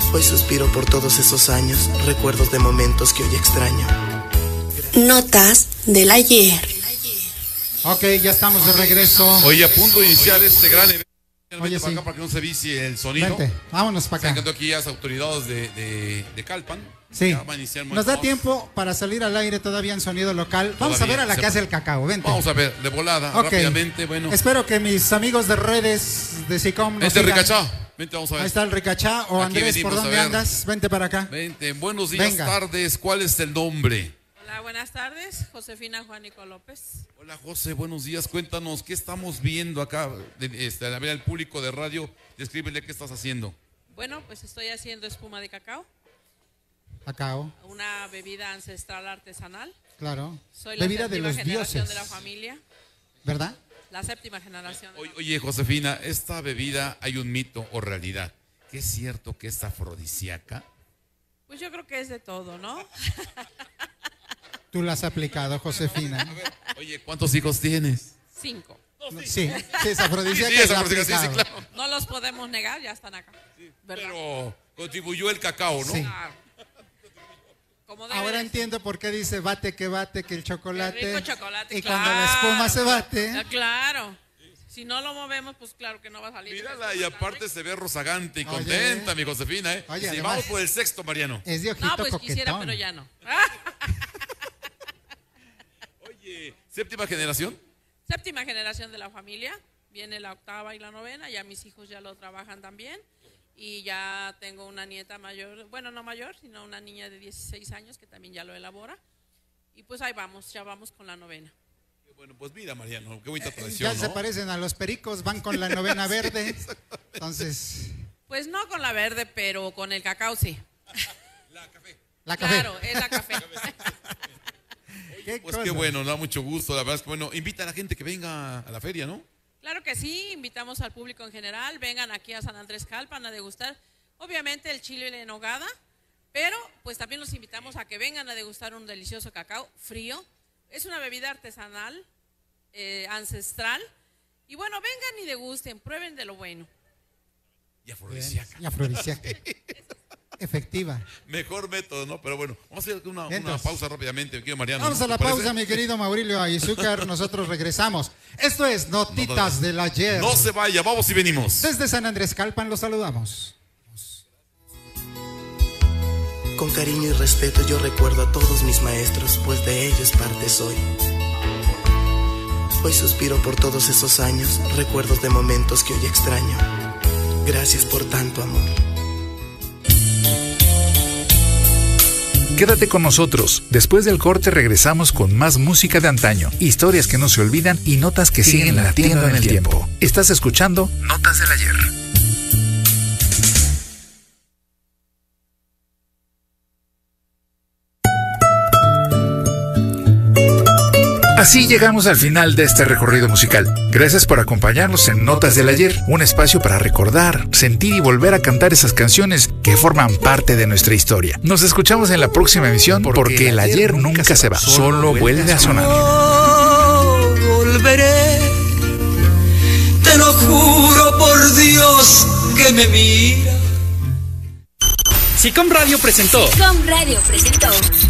Hoy suspiro por todos esos años, recuerdos de momentos que hoy extraño. Notas del ayer. Ok, ya estamos de regreso. Hoy a punto de iniciar este gran evento. Oye, para sí. acá para que no se vicie el sonido. Vente, vámonos para Se acá. encantó aquí las autoridades de Calpan. Sí, Ya va a iniciar nos da momento. tiempo para salir al aire todavía en sonido local. Vamos a ver a la Casa del Cacao, vente. Vamos a ver, de volada, Ok. rápidamente. Bueno, Espero que mis amigos de redes de SICOM nos este sigan. Ricachá. Vente, vamos a ver. Ahí está el Ricachá. O Aquí Andrés, venimos ¿por a dónde ver. andas? Vente para acá. Vente, buenos días, Venga. tardes. ¿Cuál es el nombre? Hola, buenas tardes. Josefina Juanico López. Hola, José, buenos días. Cuéntanos, ¿qué estamos viendo acá? A ver al público de radio, descríbele qué estás haciendo. Bueno, pues estoy haciendo espuma de cacao, Cacao, una bebida ancestral artesanal. claro. Soy la Bebida de séptima los generación dioses. de la familia. ¿Verdad? La séptima generación. Oye, Josefina, esta bebida hay un mito o realidad. ¿Qué es cierto que es afrodisíaca? Pues yo creo que es de todo, ¿no? Tú la has aplicado, Josefina. Oye, ¿cuántos hijos tienes? 5. Sí, es afrodisíaca. Sí, es la ha afrodisíaca, sí, aplicado. claro. No los podemos negar, ya están acá. ¿Verdad? Pero contribuyó el cacao, ¿no? Sí. Claro. Como debe Ahora de entiendo por qué dice bate, que el chocolate. Qué rico chocolate, Y claro. cuando la espuma se bate. Ah, claro. Si no lo movemos, pues claro que no va a salir. Mírala, y aparte se ve rozagante y Oye. contenta, mi Josefina, ¿eh? Oye, Sí, además- vamos por el sexto, Mariano. Es de ojito No, pues coquetón. quisiera, pero ya no. Oye, ¿séptima generación? Séptima generación de la familia. Viene la octava y la novena. Ya mis hijos ya lo trabajan también. Y ya tengo una nieta mayor, bueno, no mayor, sino una niña de 16 años que también ya lo elabora. Y pues ahí vamos, ya vamos con la novena. Bueno, pues mira, Mariano, qué bonita tradición, Ya se ¿no? parecen a los pericos, van con la novena verde. Entonces, Pues no con la verde, pero con el cacao sí. la café. Claro, es la café. ¿Qué Pues cosa? qué bueno, nos da mucho gusto, la verdad es que bueno, invita a la gente que venga a la feria, ¿no? Claro que sí, invitamos al público en general, vengan aquí a San Andrés Calpan a degustar, obviamente el chile en nogada, pero pues también los invitamos a que vengan a degustar un delicioso cacao frío. Es una bebida artesanal, ancestral, y bueno, vengan y degusten, prueben de lo bueno. Y afrodisíaca. Y afrodisíaca. Efectiva. Mejor método, ¿no? Pero bueno, vamos a hacer una Entonces, pausa rápidamente, mi querido Mariano. Vamos ¿no? a la ¿Te parece? pausa, mi querido Maurilio Ayzúcar. Nosotros regresamos. Esto es Notitas del Ayer. No se vaya, vamos y venimos. Desde San Andrés Calpan los saludamos. Con cariño y respeto yo recuerdo a todos mis maestros, pues de ellos parte soy. Hoy suspiro por todos esos años, recuerdos de momentos que hoy extraño. Gracias por tanto amor. Quédate con nosotros. Después del corte regresamos con más música de antaño, historias que no se olvidan y notas que siguen latiendo en el tiempo. Estás escuchando Notas del Ayer. Así llegamos al final de este recorrido musical. Gracias por acompañarnos en Notas del Ayer, un espacio para recordar, sentir y volver a cantar esas canciones que forman parte de nuestra historia. Nos escuchamos en la próxima emisión porque el ayer nunca se va, solo vuelve a sonar. No volveré, te lo juro por Dios que me mira. SICOM Radio presentó. SICOM Radio presentó